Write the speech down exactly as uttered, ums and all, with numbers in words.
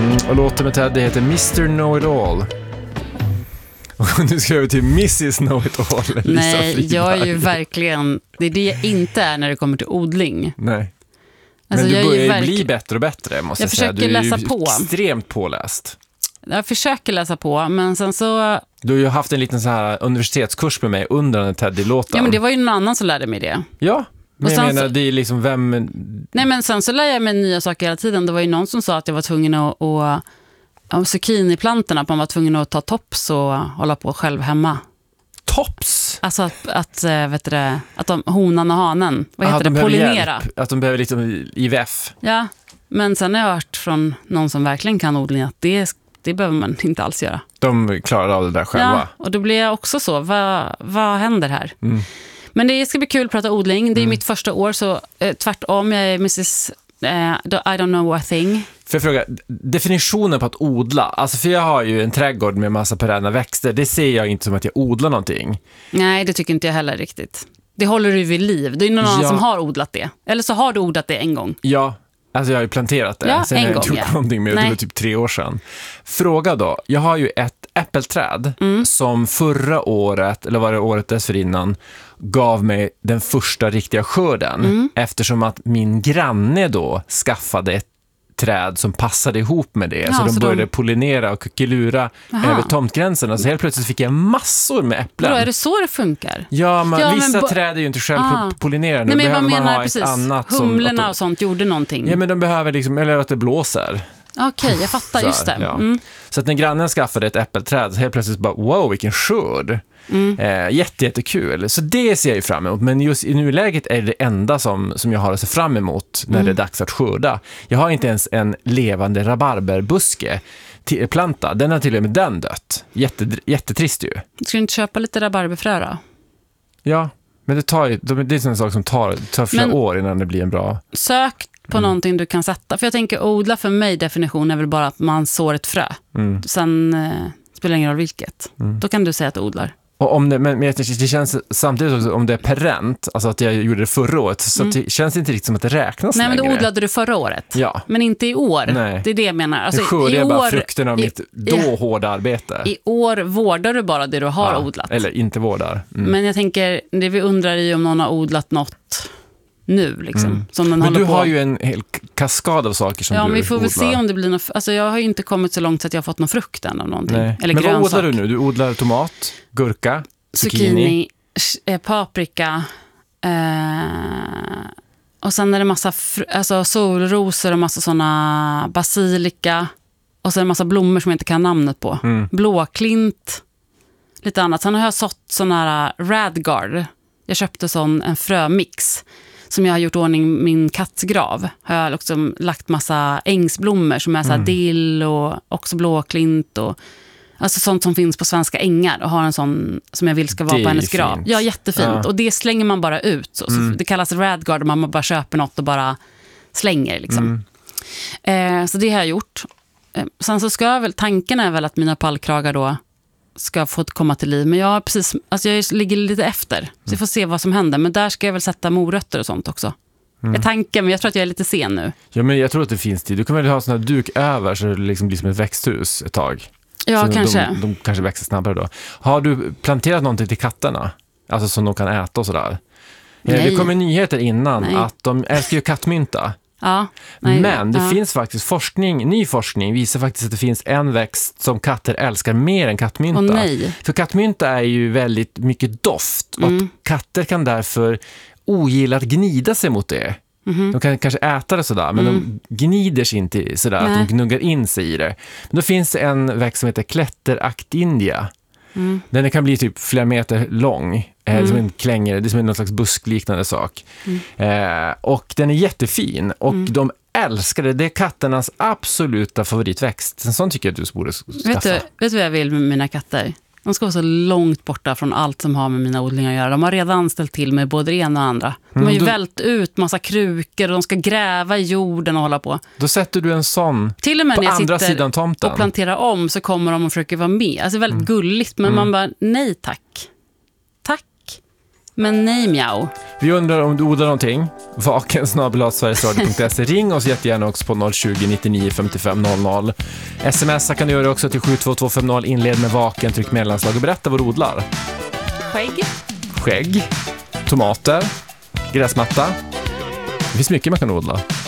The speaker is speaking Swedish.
Mm, och låten med Ted heter mister Know-It-All. Och nu ska jag över till missus Know-It-All. Nej, jag är ju verkligen... Det är det jag inte är när det kommer till odling. Nej. Alltså, men du jag börjar ju verk... bli bättre och bättre, måste jag, jag säga. Du är läsa ju på. extremt påläst. Jag försöker läsa på, men sen så... Du har ju haft en liten så här universitetskurs med mig under den Teddy-låten. Ja, men det var ju någon annan som lärde mig det. Ja, men jag menar, så... det är liksom vem... Nej, men sen så lär jag mig nya saker hela tiden. Det var ju någon som sa att jag var tvungen att... att om zucchiniplantorna, att man var tvungen att ta tops och hålla på själv hemma. Tops? Alltså att, att, vet du, att de, honan och hanen, vad heter Aha, det, de pollinera. Hjälp, att de behöver liksom I V F. Ja, men sen har jag hört från någon som verkligen kan odling att det, det behöver man inte alls göra. De klarar av det där själva. Ja, och då blir jag också så, vad, vad händer här? Mm. Men det ska bli kul att prata odling. Det är mm. mitt första år, så eh, tvärtom, jag är missus Eh, I don't know a thing. För jag fråga, definitionen på att odla, alltså för jag har ju en trädgård med massa perenna växter, det ser jag inte som att jag odlar någonting. Nej, det tycker inte jag heller riktigt. Det håller du vid liv. Det är någon ja. annan som har odlat det. Eller så har du odlat det en gång. Ja, alltså jag har ju planterat det. Ja, sen en har jag gång, inte gjort ja. någonting med det, det var typ tre år sedan. Fråga då, jag har ju ett äppelträd mm. som förra året, eller var det året dessförinnan, gav mig den första riktiga skörden. Mm. Eftersom att min granne då skaffade ett träd som passade ihop med det. Ja, så de så började de... pollinera och kuckelura över tomtgränserna. Så helt plötsligt fick jag massor med äpplen. Då är det så det funkar? Ja, men ja, vissa men... träd är ju inte självpollinerande. Nej, men behöver jag menar, man ha precis. ett annat. Humlorna de... och sånt gjorde någonting. Ja, men de behöver liksom, eller att det blåser. Okej, okay, jag fattar, just det. Ja. Mm. Så att när grannen skaffade ett äppelträd så helt plötsligt bara, wow, vilken skörd. Mm. Eh, jätte, jättekul. Så det ser jag ju fram emot. Men just i nuläget är det enda som, som jag har att se fram emot när mm. det är dags att skörda. Jag har inte ens en levande rabarberbuske till, planta. Den har till och med den dött. Jätte, jättetrist ju. Ska du inte köpa lite rabarberfrö då? Ja, men det, tar ju, det är en sak som tar, tar flera men, år innan det blir en bra... Sök på mm. någonting du kan sätta. För jag tänker, odla för mig definition är väl bara att man sår ett frö. Mm. Sen eh, spelar det ingen roll vilket. Mm. Då kan du säga att du odlar. Och om det, men det känns samtidigt också, om det är perent, alltså att jag gjorde det förra året, så mm. det känns inte riktigt som att det räknas Nej, längre. men då odlade du förra året. Ja. Men inte i år. Nej. Det är det jag menar. Alltså, nu skördar jag år, bara frukterna av i, mitt då i, hårda arbete. I år vårdar du bara det du har ja, odlat. Eller inte vårdar. Mm. Men jag tänker, det vi undrar är om någon har odlat något nu liksom. Mm. Som den men du på. har ju en hel kaskad av saker som ja, du men vi får odlar. väl se om det blir något. Alltså jag har ju inte kommit så långt så att jag har fått någon frukt än av någonting. Nej. Eller men grönsak. vad odlar du nu? Du odlar tomat, gurka, zucchini, zucchini paprika eh, och sen är det massa fr- alltså solrosor och massa såna basilika och sen en massa blommor som jag inte kan namnet på. Mm. Blåklint, lite annat. Sen har jag sått sån här radgard. Jag köpte sån en frömix som jag har gjort ordning min kattsgrav. Har jag också lagt massa ängsblommor som är så här mm. dill och också blåklint och alltså sånt som finns på svenska ängar och har en sån som jag vill ska vara på hennes grav. Fint. Ja, jättefint. Ja. Och det slänger man bara ut. Så. Mm. Så det kallas radgard och man bara köper något och bara slänger liksom. Mm. Eh, så det har jag gjort. Eh, sen så ska jag väl, tanken är väl att mina pallkragar då ska få komma till liv. Men jag har precis, alltså jag ligger lite efter. Så vi får se vad som händer. Men där ska jag väl sätta morötter och sånt också. Mm. Jag tänker, men jag tror att jag är lite sen nu. Ja, men jag tror att det finns tid. Du kan väl ha sån här duk över så det liksom blir som ett växthus ett tag. Ja, så kanske. De, de kanske växer snabbare då. Har du planterat någonting till katterna? Alltså som de kan äta och sådär? Nej. Det kommer nyheter innan nej. Att de älskar ju kattmynta. Ja, nej, men det ja. finns faktiskt forskning, ny forskning visar faktiskt att det finns en växt som katter älskar mer än kattmynta. Oh, nej. För kattmynta är ju väldigt mycket doft och mm. att katter kan därför ogilla att gnida sig mot det. Mm-hmm. De kan kanske äta det sådär, men mm. de gnider sig inte sådär nej. Att de gnuggar in sig i det. Men då finns det en växt som heter klätteractindia. Mm. Den kan bli typ flera meter lång. Mm. Som en klängare, det är som någon slags buskliknande sak. Mm. Eh, och den är jättefin. Och mm. de älskar det. Det är katternas absoluta favoritväxt. En sån tycker jag att du borde skaffa. Vet du, vet du vad jag vill med mina katter? De ska vara så långt borta från allt som har med mina odlingar att göra. De har redan ställt till med både det ena och andra. De har ju mm, då, vält ut massa krukor och de ska gräva i jorden och hålla på. Då sätter du en sån till och med på när jag andra sidan tomten och planterar om så kommer de och försöker vara med. Alltså väldigt mm. gulligt, men mm. man bara, nej tack. Tack. Men nej, mjau. Vi undrar om du odlar någonting. Vaken snabel-a sverigesradio punkt se. Ring oss jättegärna också på noll tjugo, nittionio, femtiofem noll noll. Smsa kan du göra också till sju två två fem noll. Inled med vaken, tryck mellanslag och berätta vad du odlar. Skägg. Skägg. Tomater. Gräsmatta. Det finns mycket man kan odla.